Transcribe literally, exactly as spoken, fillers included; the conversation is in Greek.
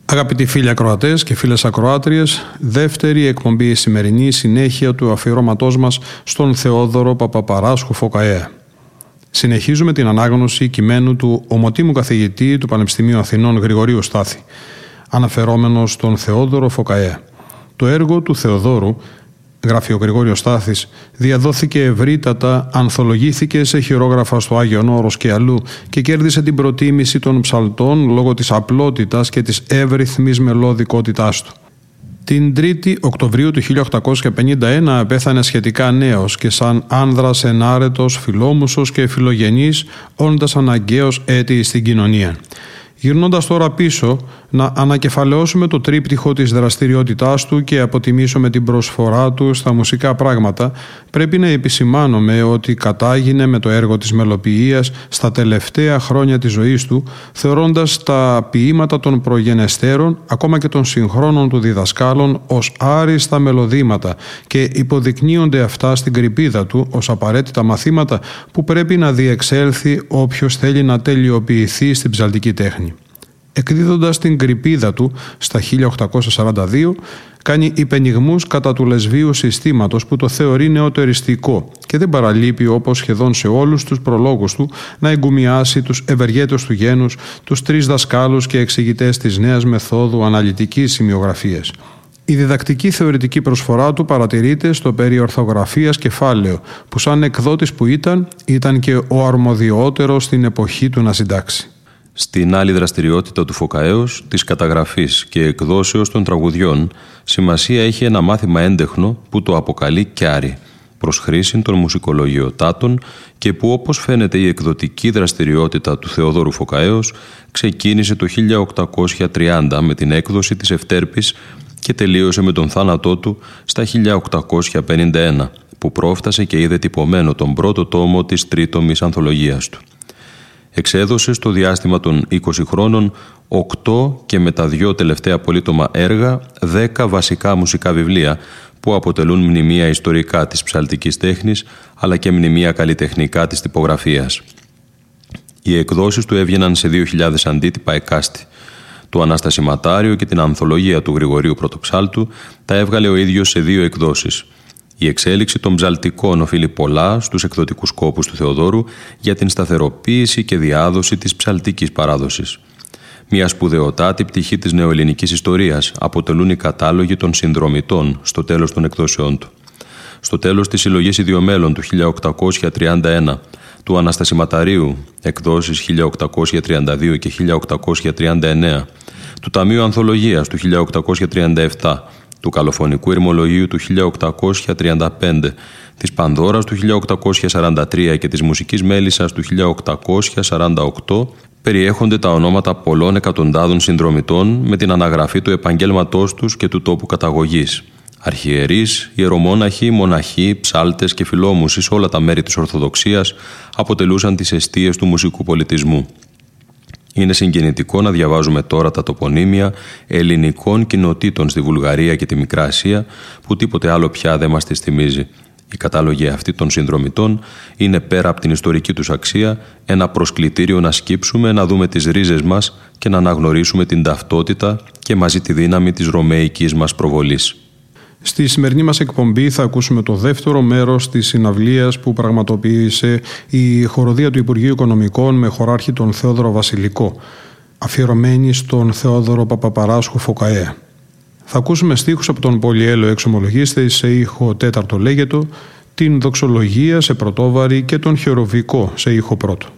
Αγαπητοί φίλοι ακροατές και φίλες ακροάτριες, δεύτερη εκπομπή σημερινή συνέχεια του αφιερώματός μας στον Θεόδωρο Παπαπαράσχου Φωκαέα. Συνεχίζουμε την ανάγνωση κειμένου του ομοτήμου καθηγητή του Πανεπιστημίου Αθηνών Γρηγορίου Στάθη, αναφερόμενο στον Θεόδωρο Φωκαέα. Το έργο του Θεοδόρου, γράφει ο Γρηγόριος Στάθης, διαδόθηκε ευρύτατα, ανθολογήθηκε σε χειρόγραφα στο Άγιον Όρος και αλλού και κέρδισε την προτίμηση των ψαλτών λόγω της απλότητας και της εύρυθμης μελωδικότητάς του. Την τρίτη Οκτωβρίου του χίλια οκτακόσια πενήντα ένα πέθανε σχετικά νέος και σαν άνδρας ενάρετος, φιλόμουσος και φιλογενής, όντας αναγκαίος έτη στην κοινωνία. Γυρνώντας τώρα πίσω, να ανακεφαλαιώσουμε το τρίπτυχο της δραστηριότητάς του και αποτιμήσουμε την προσφορά του στα μουσικά πράγματα, πρέπει να επισημάνουμε ότι κατάγινε με το έργο της μελοποιίας στα τελευταία χρόνια της ζωής του, θεωρώντας τα ποίηματα των προγενεστέρων, ακόμα και των συγχρόνων του διδασκάλων, ως άριστα μελωδήματα και υποδεικνύονται αυτά στην κρυπίδα του ως απαραίτητα μαθήματα που πρέπει να διεξέλθει όποιος θέλει να τελειοποιηθεί στην ψαλτική τέχνη. Εκδίδοντας την κρυπίδα του στα χίλια οκτακόσια σαράντα δύο, κάνει υπενιγμούς κατά του λεσβείου συστήματος που το θεωρεί νεοτεριστικό και δεν παραλείπει, όπως σχεδόν σε όλους τους προλόγους του, να εγκουμιάσει τους ευεργέτες του γένους, τους τρεις δασκάλους και εξηγητές της νέας μεθόδου αναλυτικής σημειογραφίας. Η διδακτική θεωρητική προσφορά του παρατηρείται στο περί ορθογραφίας κεφάλαιο, που σαν εκδότης που ήταν, ήταν και ο αρμοδιότερος στην εποχή του να συντάξει. Στην άλλη δραστηριότητα του Φωκαέως, της καταγραφής και εκδόσεως των τραγουδιών, σημασία έχει ένα μάθημα έντεχνο που το αποκαλεί κιάρι, προς χρήση των μουσικολογιοτάτων και που, όπως φαίνεται, η εκδοτική δραστηριότητα του Θεοδόρου Φωκαέως ξεκίνησε το χίλια οκτακόσια τριάντα με την έκδοση της Ευτέρπης και τελείωσε με τον θάνατό του στα χίλια οκτακόσια πενήντα ένα, που πρόφτασε και είδε τυπωμένο τον πρώτο τόμο της τρίτομης ανθολογίας του. Εξέδωσε στο διάστημα των είκοσι χρόνων οκτώ και με τα δυο τελευταία πολύτομα έργα δέκα βασικά μουσικά βιβλία που αποτελούν μνημεία ιστορικά της ψαλτικής τέχνης αλλά και μνημεία καλλιτεχνικά της τυπογραφίας. Οι εκδόσεις του έβγαιναν σε δύο χιλιάδες αντίτυπα εκάστη. Το Αναστασιματάριο και την ανθολογία του Γρηγορίου Πρωτοψάλτου τα έβγαλε ο ίδιος σε δύο εκδόσεις. Η εξέλιξη των ψαλτικών οφείλει πολλά στους εκδοτικούς κόπους του Θεοδόρου για την σταθεροποίηση και διάδοση της ψαλτικής παράδοσης. Μια σπουδαιοτάτη πτυχή της νεοελληνικής ιστορίας αποτελούν οι κατάλογοι των συνδρομητών στο τέλος των εκδόσεών του. Στο τέλος της συλλογής Ιδιομέλων του χίλια οκτακόσια τριάντα ένα, του Αναστασιματαρίου, εκδόσεις χίλια οκτακόσια τριάντα δύο και χίλια οκτακόσια τριάντα εννέα, του Ταμείου Ανθολογίας του χίλια οκτακόσια τριάντα επτά, του Καλοφωνικού Ηρμολογίου του χίλια οκτακόσια τριάντα πέντε, της Πανδώρας του χίλια οκτακόσια σαράντα τρία και της Μουσικής Μέλισσας του χίλια οκτακόσια σαράντα οκτώ περιέχονται τα ονόματα πολλών εκατοντάδων συνδρομητών με την αναγραφή του επαγγέλματός τους και του τόπου καταγωγής. Αρχιερείς, ιερομόναχοι, μοναχοί, ψάλτες και φιλόμουσοι σε όλα τα μέρη της Ορθοδοξίας αποτελούσαν τις εστίες του μουσικού πολιτισμού. Είναι συγκινητικό να διαβάζουμε τώρα τα τοπονύμια ελληνικών κοινοτήτων στη Βουλγαρία και τη Μικρά Ασία, που τίποτε άλλο πια δεν μας τις θυμίζει. Η κατάλογη αυτή των συνδρομητών είναι, πέρα από την ιστορική τους αξία, ένα προσκλητήριο να σκύψουμε, να δούμε τις ρίζες μας και να αναγνωρίσουμε την ταυτότητα και μαζί τη δύναμη της ρωμαϊκής μας προβολής. Στη σημερινή μας εκπομπή θα ακούσουμε το δεύτερο μέρος της συναυλίας που πραγματοποίησε η χοροδία του Υπουργείου Οικονομικών με χωράρχη τον Θεόδωρο Βασιλικό, αφιερωμένη στον Θεόδωρο Παπαπαράσχου Φωκαέα. Θα ακούσουμε στίχους από τον Πολυέλαιο Εξομολογίστη σε ήχο τέταρτο λέγετο, την Δοξολογία σε πρωτόβαρη και τον Χεροβικό σε ήχο πρώτο.